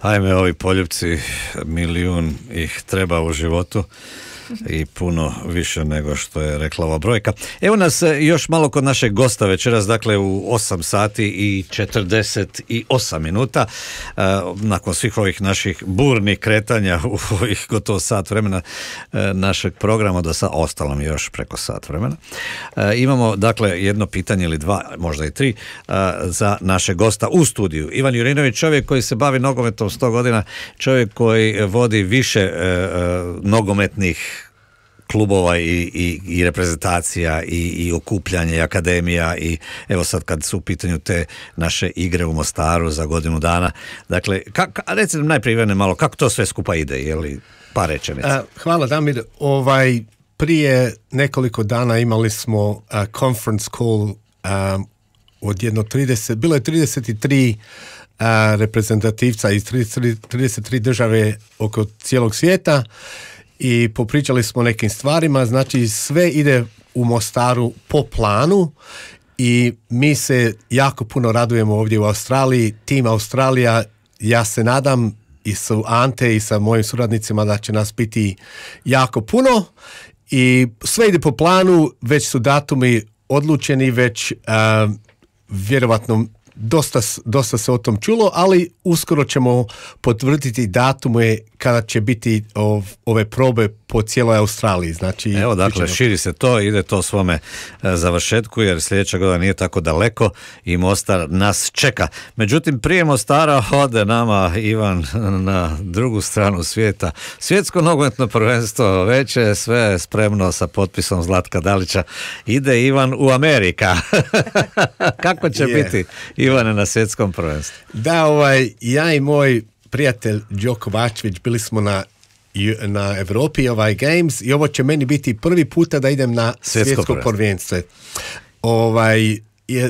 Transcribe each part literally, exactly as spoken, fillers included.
Ajme, ovi poljupci, milijun ih treba u životu i puno više nego što je rekla ova brojka. Evo nas još malo kod našeg gosta večeras, dakle u osam sati i četrdeset osam minuta. Nakon svih ovih naših burnih kretanja u ovih gotovo sat vremena našeg programa, do sad, ostalo mi još preko sat vremena. Imamo dakle jedno pitanje ili dva, možda i tri, za našeg gosta u studiju. Ivan Jurinović, čovjek koji se bavi nogometom sto godina, čovjek koji vodi više nogometnih klubova i, i, i reprezentacija i, i okupljanja i akademija i evo sad kad su u pitanju te naše igre u Mostaru za godinu dana. Dakle, ka, ka, recite nam najprije Ivane malo, kako to sve skupa ide, je li par rečenica? Uh, hvala Damir, ovaj, prije nekoliko dana imali smo uh, conference call um, od jedno trideset, bilo je trideset tri uh, reprezentativca iz trideset tri države oko cijelog svijeta i popričali smo o nekim stvarima, znači sve ide u Mostaru po planu i mi se jako puno radujemo ovdje u Australiji. Tim Australija, ja se nadam i sa Ante i sa mojim suradnicima da će nas biti jako puno i sve ide po planu, već su datumi odlučeni, već uh, vjerovatno Dosta, dosta se o tom čulo, ali uskoro ćemo potvrditi datume kada će biti ov, ove probe po cijeloj Australiji. Znači, evo dakle, širi se to, ide to svome e, završetku, jer sljedeća godina nije tako daleko i Mostar nas čeka. Međutim, prije Mostara ode nama Ivan na drugu stranu svijeta. Svjetsko nogometno prvenstvo već je sve spremno sa potpisom Zlatka Dalića. Ide Ivan u Amerika. Kako će yeah. biti Ivane na svjetskom prvenstvu? Da, ovaj, ja i moj prijatelj Đo Kovačević bili smo na, na Europi ovaj Games i ovo će meni biti prvi puta da idem na svjetsko, svjetsko prvenstvo. Ovaj, je,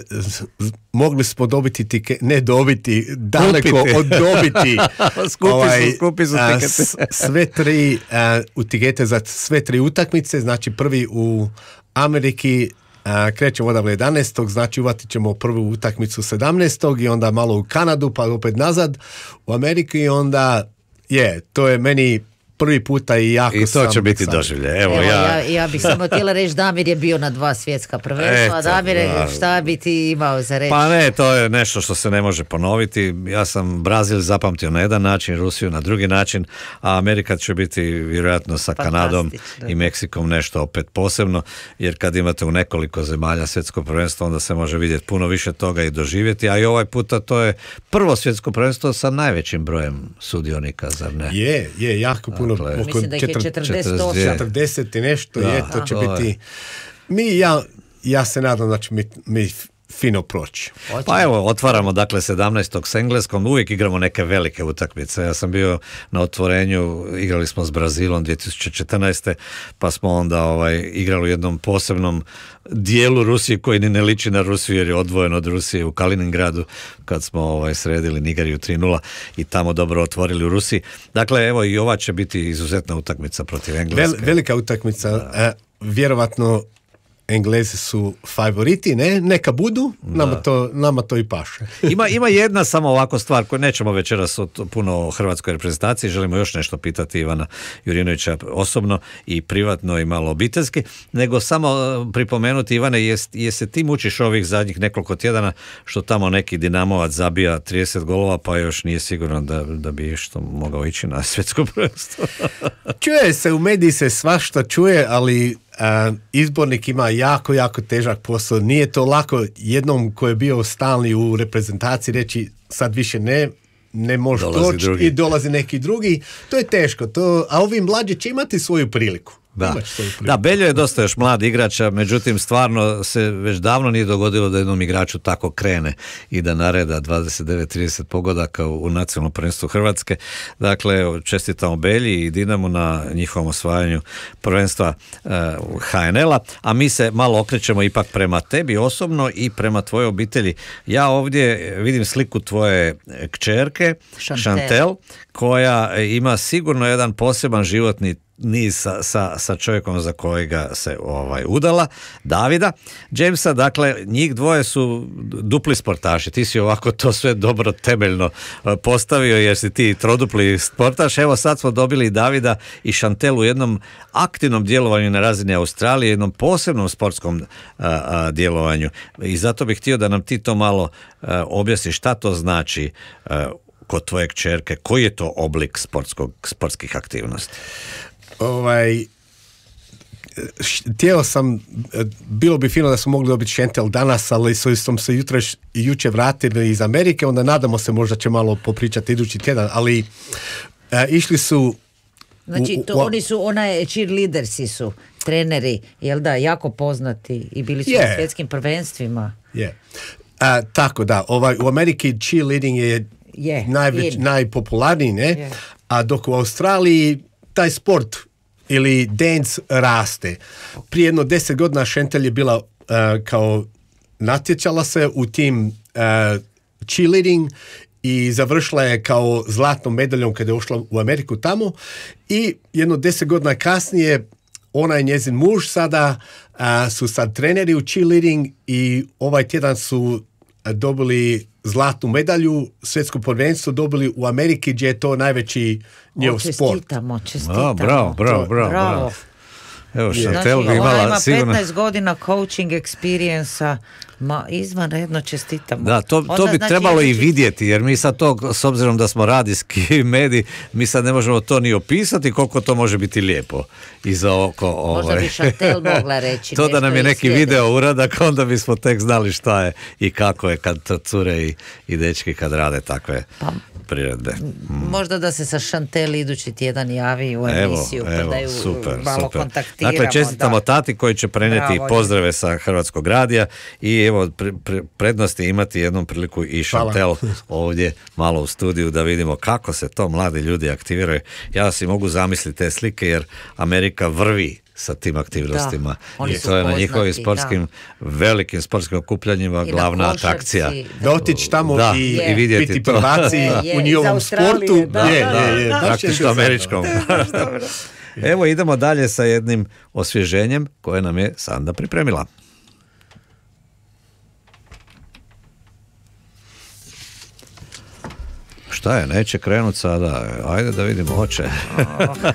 mogli smo dobiti tike, ne dobiti, daleko Kupiti. od dobiti skupi ovaj, su, skupi su a, s, sve tri a, u tikete za sve tri utakmice, znači prvi u Ameriki, a, krećemo odavle jedanaestog znači uvatit ćemo prvu utakmicu sedamnaestog i onda malo u Kanadu, pa opet nazad u Ameriku i onda je, to je meni prvi puta i jako I to sam, će biti sam. doživlje. Evo, Evo, ja... ja, ja bih samo htjela reći, Damir je bio na dva svjetska prvenstva. Eto, Damir, da. šta bi ti imao za reći? Pa ne, to je nešto što se ne može ponoviti. Ja sam Brazil zapamtio na jedan način, Rusiju na drugi način, a Amerika će biti vjerojatno sa Kanadom i Meksikom nešto opet posebno, jer kad imate u nekoliko zemalja svjetsko prvenstvo, onda se može vidjeti puno više toga i doživjeti, a i ovaj puta to je prvo svjetsko prvenstvo sa najvećim brojem sudionika, zar ne? Je, je, jako puno. Dakle, oko mislim da ih je četrdeset osam. četrdeset i nešto, da, je, to će to biti... Je. Mi, ja, ja se nadam da će mi, mi fino proći. Pa evo, otvaramo dakle sedamnaestog s Engleskom, uvijek igramo neke velike utakmice. Ja sam bio na otvorenju, igrali smo s Brazilom dvije tisuće četrnaeste pa smo onda ovaj, igrali u jednom posebnom dijelu Rusije koji ni ne liči na Rusiju jer je odvojen od Rusije u Kaliningradu kad smo ovaj, sredili Nigeriju tri nula i tamo dobro otvorili u Rusiji. Dakle, evo i ova će biti izuzetna utakmica protiv Engleske. Vel, velika utakmica, e, vjerovatno Englezi su favoriti, ne? Neka budu, nama to, nama to i paše. Ima, ima jedna samo ovako stvar koju nećemo večeras puno o hrvatskoj reprezentaciji, želimo još nešto pitati Ivana Jurinovića osobno i privatno i malo obiteljski, nego samo pripomenuti Ivane, jes, jes se ti mučiš ovih zadnjih nekoliko tjedana što tamo neki Dinamovac zabija trideset golova pa još nije sigurno da, da bi što mogao ići na svjetsko prvenstvo. Čuje se, u mediji se svašta čuje, ali Uh, izbornik ima jako, jako težak posao. Nije to lako jednom ko je bio stalni u reprezentaciji reći sad više ne, ne može doći i dolazi neki drugi. To je teško. To, a ovi mlađi će imati svoju priliku. Da. da, Beljo je dosta još mlad igrača, međutim stvarno se već davno nije dogodilo da jednom igraču tako krene i da nareda dvadeset devet trideset pogodaka u, u nacionalnom prvenstvu Hrvatske. Dakle, čestitamo Belji i Dinamu na njihovom osvajanju prvenstva uh, ha en el-a, a mi se malo okrećemo ipak prema tebi osobno i prema tvojoj obitelji. Ja ovdje vidim sliku tvoje kćerke, Chantel, koja ima sigurno jedan poseban životni niz sa, sa, sa čovjekom za kojega se ovaj, udala, Davida Jamesa. Dakle, njih dvoje su dupli sportaši. Ti si ovako to sve dobro temeljno postavio jer si ti trodupli sportaš. Evo sad smo dobili Davida i Chantel u jednom aktivnom djelovanju na razini Australije, jednom posebnom sportskom a, a, djelovanju. I zato bih htio da nam ti to malo a, objasniš šta to znači a, kod tvoje kćerke, koji je to oblik sportskog, sportskih aktivnosti? Ovaj, htio sam, bilo bi fino da smo mogli dobiti Chantel danas, ali su sam se jutra, juče vratili iz Amerike, onda nadamo se možda će malo popričati idući tjedan, ali a, išli su Znači, u, to u, oni su, onaj cheerleadersi su, treneri, jel da, jako poznati i bili su Yeah. na svjetskim prvenstvima. Yeah. A, tako da, ovaj, u Ameriki cheerleading je Je, najveć, in. najpopularniji, ne? Je. A dok u Australiji taj sport ili dance raste. Prije jedno deset godina Chantel je bila uh, kao natječala se u tim uh, cheerleading i završila je kao zlatnom medaljom kada je ušla u Ameriku tamo i jedno deset godina kasnije ona i njezin muž sada uh, su sad treneri u cheerleading i ovaj tjedan su uh, dobili zlatnu medalju, svjetsko prvenstvo dobili u Ameriki gdje je to najveći njihov sport. Čestitamo, čestitamo. A, bravo, bravo, bravo, bravo. Evo, Chantel Znači, bi ona imala ima sigurno... petnaest godina coaching experience-a, ma izvanredno čestitamo. Da, to, to Onda, bi znači, trebalo i idući- vidjeti, jer mi sad to, s obzirom da smo radijski mediji, mi sad ne možemo to ni opisati koliko to može biti lijepo iza oko. Možda Ovaj. bi Chantel mogla reći To da nešto nam je iz neki sljedeće. video uradak, onda bismo tek znali šta je i kako je kad to cure i, i dečki kad rade takve Pa, priredbe. možda da se sa Chantel idući tjedan javi u Evo, emisiju, pa evo, da ju super, malo super. kontaktiramo. Dakle, čestitamo da. tati koji će prenijeti Bravo, pozdrave sa Hrvatskog radija i evo pre, pre, prednosti imati jednom priliku i Hvala. Chantel ovdje malo u studiju da vidimo kako se to mladi ljudi aktiviraju. Ja si mogu zamisliti te slike jer Amerika vrvi sa tim aktivnostima. Da, oni I su to je na poznati, njihovim sportskim, velikim sportskim okupljanjima I na glavna košarci, atrakcija. da. Da otići tamo Da, i, i vidjeti biti to. prvaci Je, je, u iz njihovom Australije, sportu. da, je, da, je, je, da. baš je Praktično dobro. američkom. Evo idemo dalje sa jednim osvježenjem koje nam je Sanda pripremila. Šta je, neće krenut sada? Ajde da vidimo, hoće.